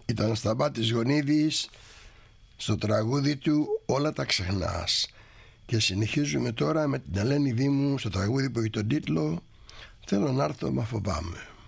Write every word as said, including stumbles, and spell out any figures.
Ήταν Σταμάτης Γονίδης στο τραγούδι του «Όλα τα ξεχνάς». Και συνεχίζουμε τώρα με την Ελένη Δήμου στο τραγούδι που έχει τον τίτλο «Θέλω να έρθω μα φοβάμαι».